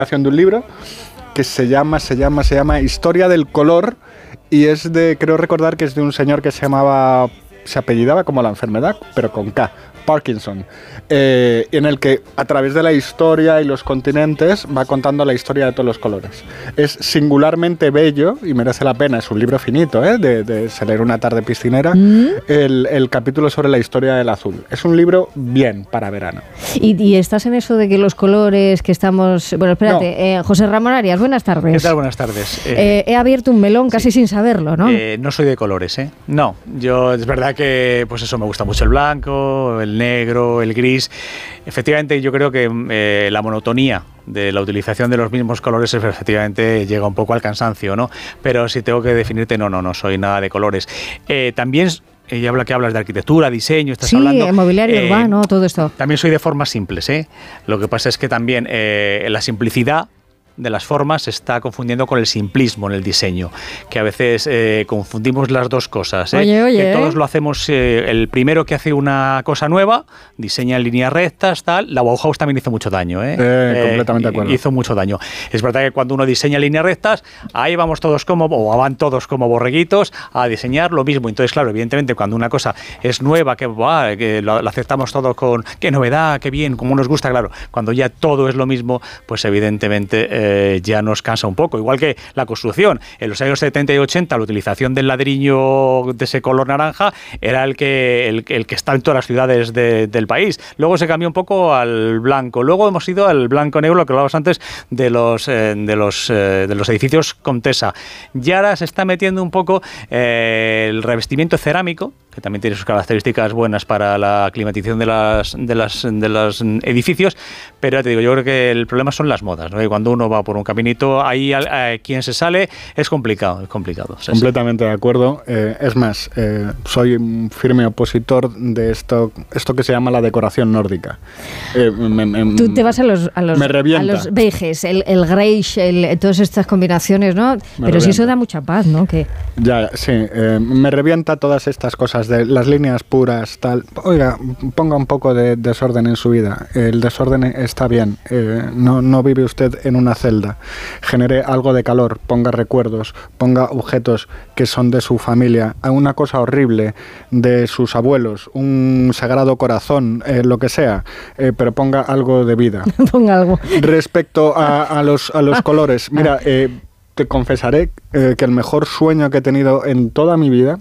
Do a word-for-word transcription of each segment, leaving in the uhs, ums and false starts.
de un libro que se llama, se llama, se llama Historia del color, y es de, creo recordar que es de un señor que se llamaba, se apellidaba como la enfermedad, pero con K, Parkinson, eh, en el que a través de la historia y los continentes va contando la historia de todos los colores. Es singularmente bello y merece la pena, es un libro finito, ¿eh? de, de se leer una tarde piscinera, mm. el, el capítulo sobre la historia del azul. Es un libro bien para verano. ¿Y, y estás en eso de que los colores que estamos... Bueno, espérate, no. eh, José Ramón Arias, buenas tardes. ¿Qué tal? Buenas tardes. Eh, eh, he abierto un melón casi sí. sin saberlo, ¿no? Eh, no soy de colores, ¿eh? No, yo es verdad que pues eso, me gusta mucho el blanco, el negro, el gris. Efectivamente, yo creo que eh, la monotonía de la utilización de los mismos colores efectivamente llega un poco al cansancio, ¿no? Pero si tengo que definirte, no, no, no soy nada de colores. Eh, también... Y habla que hablas de arquitectura, diseño, estás sí, hablando... Sí, mobiliario eh, urbano, todo esto. También soy de formas simples, ¿eh? Lo que pasa es que también eh, la simplicidad de las formas se está confundiendo con el simplismo en el diseño, que a veces eh, confundimos las dos cosas, ¿eh? Oye, oye, que todos ¿eh? lo hacemos, eh, el primero que hace una cosa nueva, diseña en líneas rectas, tal. La Bauhaus también hizo mucho daño, ¿eh? Eh, eh, completamente de acuerdo. Hizo mucho daño. Es verdad que cuando uno diseña líneas rectas, ahí vamos todos como, o van todos como borreguitos a diseñar lo mismo. Entonces, claro, evidentemente, cuando una cosa es nueva, que, buah, que lo, lo aceptamos todo con qué novedad, qué bien, como nos gusta, claro, cuando ya todo es lo mismo, pues evidentemente eh, ya nos cansa un poco. Igual que la construcción. En los años setenta y ochenta, la utilización del ladrillo de ese color naranja era el que, el, el que está en todas las ciudades de, del país. Luego se cambió un poco al blanco. Luego hemos ido al blanco-negro, lo que hablábamos antes de los, eh, de los, eh, de los edificios Comtesa. Y ahora se está metiendo un poco eh, el revestimiento cerámico, que también tiene sus características buenas para la climatización de las de las de los edificios, pero ya te digo, yo creo que el problema son las modas, ¿no? Y cuando uno va por un caminito, ahí a, a quien se sale es complicado, es complicado. O sea, completamente sí. de acuerdo. Eh, es más, eh, soy un firme opositor de esto, esto que se llama la decoración nórdica. Eh, me, me, Tú te vas a los a los, me revienta. a los beiges, el, el greige, el, todas estas combinaciones, ¿no? Me pero revienta. Si eso da mucha paz, ¿no? Que ya, sí, eh, me revienta todas estas cosas de las líneas puras, tal. Oiga, ponga un poco de desorden en su vida. El desorden está bien. Eh, no, no vive usted en una celda. Genere algo de calor, ponga recuerdos, ponga objetos que son de su familia, una cosa horrible de sus abuelos, un sagrado corazón, eh, lo que sea, eh, pero ponga algo de vida. Ponga algo. Respecto a, a, los, a los colores, mira, eh, te confesaré eh, que el mejor sueño que he tenido en toda mi vida,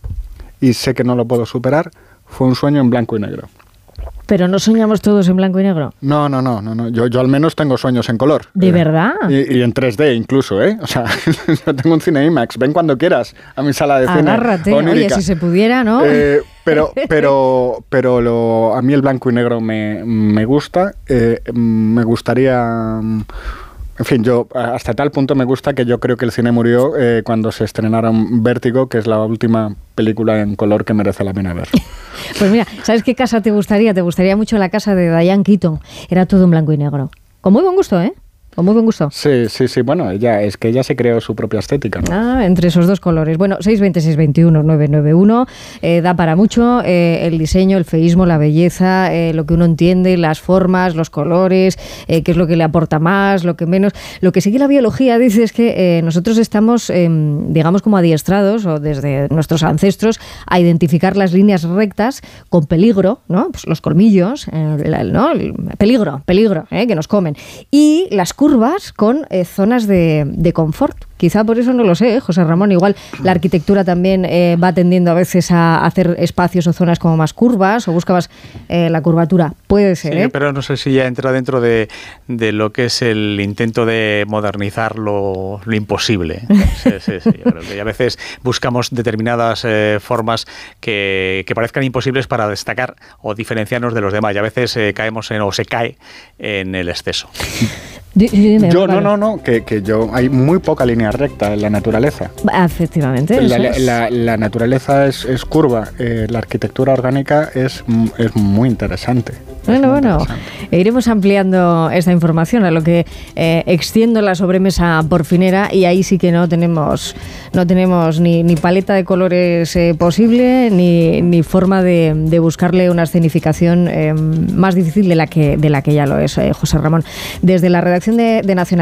y sé que no lo puedo superar, fue un sueño en blanco y negro. ¿Pero no soñamos todos en blanco y negro? No, no, no, no, no. Yo, yo al menos tengo sueños en color. ¿De eh, verdad? Y, y en tres D incluso, ¿eh? O sea, yo tengo un cine IMAX, ven cuando quieras a mi sala de cine. Agárrate, oye, si se pudiera, ¿no? Eh, pero pero, pero lo, a mí el blanco y negro me, me gusta, eh, me gustaría... En fin, yo hasta tal punto me gusta que yo creo que el cine murió eh, cuando se estrenaron Vértigo, que es la última película en color que merece la pena ver. Pues mira, ¿sabes qué casa te gustaría? Te gustaría mucho la casa de Diane Keaton. Era todo en blanco y negro. Con muy buen gusto, ¿eh? Con muy buen gusto. Sí, sí, sí. Bueno, ella es que ella se creó su propia estética, ¿no? Ah, entre esos dos colores. Bueno, seis dos cero, seis dos uno, nueve nueve uno. Eh, da para mucho eh, el diseño, el feísmo, la belleza, eh, lo que uno entiende, las formas, los colores, eh, qué es lo que le aporta más, lo que menos. Lo que sí que la biología dice es que eh, nosotros estamos, eh, digamos, como adiestrados, o desde nuestros ancestros, a identificar las líneas rectas con peligro, ¿no? Pues los colmillos, eh, ¿no? El peligro, peligro, ¿eh? Que nos comen. Y las curvas con eh, zonas de, de confort. Quizá por eso no lo sé, ¿eh, José Ramón? Igual la arquitectura también eh, va tendiendo a veces a hacer espacios o zonas como más curvas, o busca más eh, la curvatura. Puede ser, sí, ¿eh? Pero no sé si ya entra dentro de, de lo que es el intento de modernizar lo, lo imposible. Sí, sí, sí. Yo creo que a veces buscamos determinadas eh, formas que, que parezcan imposibles para destacar o diferenciarnos de los demás. Y a veces eh, caemos en, o se cae en el exceso. Yo, no, no, no, que, que yo, hay muy poca línea línea recta en la naturaleza. Efectivamente. La, eso es. la, la naturaleza es, es curva, eh, la arquitectura orgánica es, es muy interesante. Bueno, bueno, iremos ampliando esta información, a lo que eh, extiendo la sobremesa porfinera, y ahí sí que no tenemos no tenemos ni, ni paleta de colores eh, posible, ni, ni forma de, de buscarle una escenificación eh, más difícil de la que de la que ya lo es, eh, José Ramón. Desde la redacción de, de Nacional